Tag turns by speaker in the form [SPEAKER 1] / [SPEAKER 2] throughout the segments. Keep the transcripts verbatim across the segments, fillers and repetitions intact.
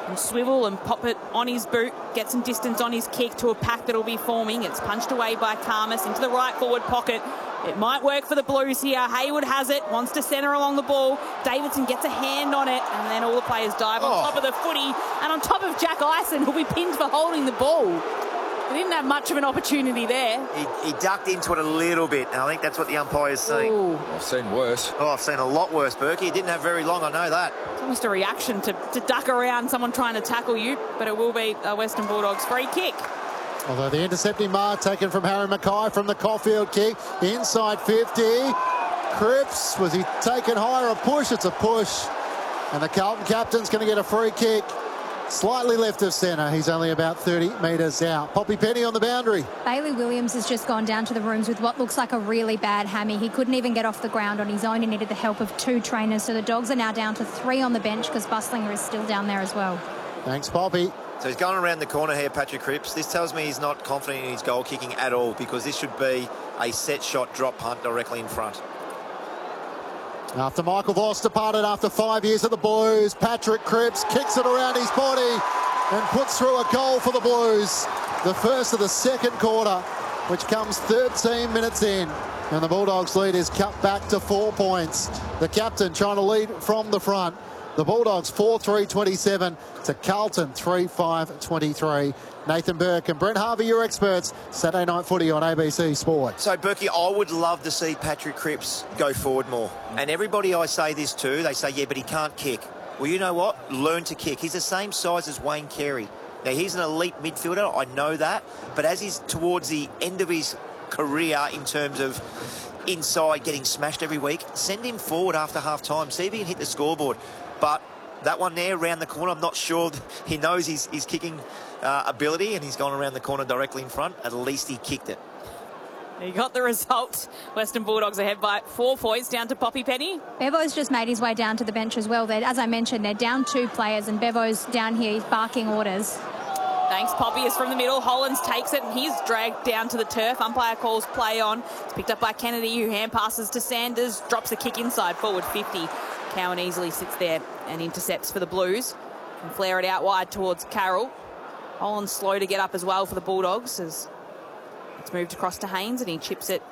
[SPEAKER 1] and swivel and pop it on his boot, get some distance on his kick to a pack that'll be forming. It's punched away by Khamis into the right forward pocket. It might work for the Blues here. Hayward has it, wants to centre along the ball. Davidson gets a hand on it, and then all the players dive on
[SPEAKER 2] oh.
[SPEAKER 1] top of the footy and on top of Jack Ison, who'll be pinned for holding the ball. He didn't have much of an opportunity there.
[SPEAKER 2] He, he ducked into it a little bit, and I think that's what the umpire's seen.
[SPEAKER 1] Ooh.
[SPEAKER 3] I've seen worse.
[SPEAKER 2] Oh, I've seen a lot worse, Berkey. He didn't have very long, I know that.
[SPEAKER 1] It's almost a reaction to, to duck around someone trying to tackle you, but it will be a Western Bulldogs free kick.
[SPEAKER 4] Although the intercepting mark taken from Harry Mackay from the Caulfield kick. Inside fifty. Cripps, was he taken higher? A push? It's a push. And the Carlton captain's going to get a free kick. Slightly left of centre. He's only about thirty metres out. Poppy Penny on the boundary.
[SPEAKER 5] Bailey Williams has just gone down to the rooms with what looks like a really bad hammy. He couldn't even get off the ground on his own. He needed the help of two trainers. So the Dogs are now down to three on the bench because Bustlinger is still down there as well.
[SPEAKER 4] Thanks, Poppy.
[SPEAKER 2] So he's going around the corner here, Patrick Cripps. This tells me he's not confident in his goal kicking at all, because this should be a set shot drop punt directly in front.
[SPEAKER 4] After Michael Voss departed after five years at the Blues, Patrick Cripps kicks it around his body and puts through a goal for the Blues. The first of the second quarter, which comes thirteen minutes in. And the Bulldogs lead is cut back to four points. The captain trying to lead from the front. The Bulldogs four three twenty-seven to Carlton three five twenty-three. Nathan Burke and Brent Harvey, your experts. Saturday Night Footy on A B C Sport.
[SPEAKER 2] So, Berkey, I would love to see Patrick Cripps go forward more. And everybody I say this to, they say, yeah, but he can't kick. Well, you know what? Learn to kick. He's the same size as Wayne Carey. Now, he's an elite midfielder. I know that. But as he's towards the end of his career in terms of inside getting smashed every week, send him forward after half-time. See if he can hit the scoreboard. But that one there around the corner, I'm not sure he knows his, his kicking uh, ability, and he's gone around the corner directly in front. At least he kicked it.
[SPEAKER 1] He got the result. Western Bulldogs ahead by four points down to Poppy Penny.
[SPEAKER 5] Bevo's just made his way down to the bench as well. They're, as I mentioned, they're down two players, and Bevo's down here barking orders.
[SPEAKER 1] Thanks, Poppy is from the middle. Hollins takes it, and he's dragged down to the turf. Umpire calls play on. It's picked up by Kennedy, who hand passes to Sanders, drops a kick inside, forward fifty. Cowan easily sits there and intercepts for the Blues. Can flare it out wide towards Carroll. Hollins slow to get up as well for the Bulldogs as it's moved across to Haynes, and he chips it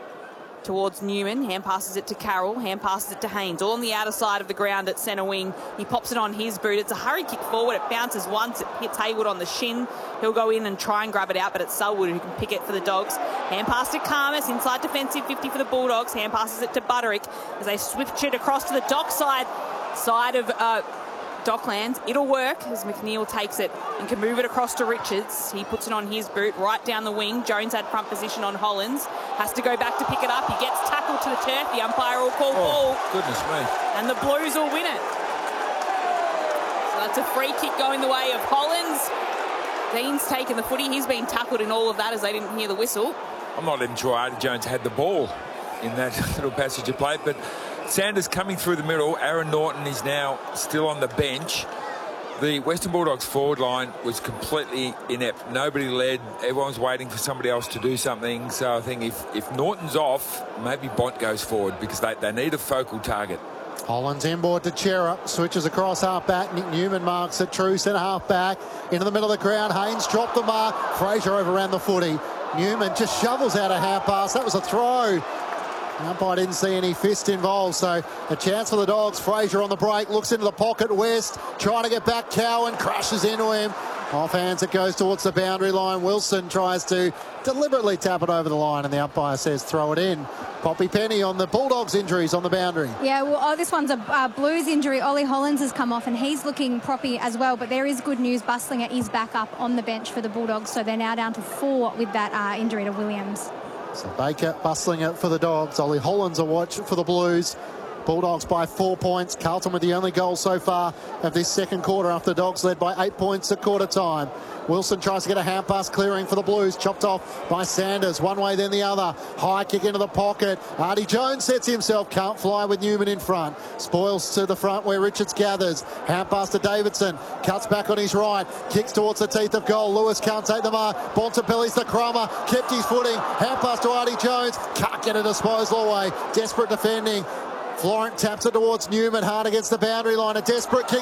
[SPEAKER 1] towards Newman. Hand passes it to Carroll. Hand passes it to Haynes. All on the outer side of the ground at centre wing. He pops it on his boot. It's a hurry kick forward. It bounces once. It hits Hayward on the shin. He'll go in and try and grab it out, but it's Selwood who can pick it for the Dogs. Hand pass to Khamis. Inside defensive fifty for the Bulldogs. Hand passes it to Butterick as they switch it across to the dock side, side of uh, Docklands. It'll work as McNeil takes it and can move it across to Richards. He puts it on his boot right down the wing. Jones had front position on Hollins. Has to go back to pick it up. He gets tackled to the turf. The umpire will call ball.
[SPEAKER 3] Oh, goodness me.
[SPEAKER 1] And the Blues will win it. So that's a free kick going the way of Hollins. Dean's taken the footy. He's been tackled in all of that as they didn't hear the whistle.
[SPEAKER 3] I'm not even sure Artie Jones had the ball in that little passage of play, but Sanders coming through the middle. Aaron Norton is now still on the bench. The Western Bulldogs forward line was completely inept. Nobody led. Everyone was waiting for somebody else to do something. So I think if, if Norton's off, maybe Bont goes forward because they, they need a focal target.
[SPEAKER 4] Hollins inboard to Chera, switches across half back. Nick Newman marks it true centre half back into the middle of the ground. Haynes dropped the mark. Fraser overran the footy. Newman just shovels out a half pass. That was a throw. The umpire didn't see any fist involved, so a chance for the Dogs. Fraser on the break, looks into the pocket. West trying to get back. Cowan crashes into him. Off hands, it goes towards the boundary line. Wilson tries to deliberately tap it over the line, and the umpire says throw it in. Poppy Penny on the Bulldogs injuries on the boundary.
[SPEAKER 5] Yeah, well, oh, this one's a uh, Blues injury. Ollie Hollins has come off, and he's looking proppy as well. But there is good news. Bustlinger is back up on the bench for the Bulldogs, so they're now down to four with that uh, injury to Williams.
[SPEAKER 4] So Baker bustling it for the Dogs. Ollie Hollins a watch for the Blues. Bulldogs by four points. Carlton with the only goal so far of this second quarter after the Dogs led by eight points at quarter time. Wilson tries to get a hand pass clearing for the Blues. Chopped off by Sanders. One way then the other. High kick into the pocket. Artie Jones sets himself. Can't fly with Newman in front. Spoils to the front where Richards gathers. Hand pass to Davidson. Cuts back on his right. Kicks towards the teeth of goal. Lewis can't take the mark. Bontempelli's the crummer. Kept his footing. Hand pass to Artie Jones. Can't get a disposal away. Desperate defending. Florent taps it towards Newman. Hard against the boundary line. A desperate kick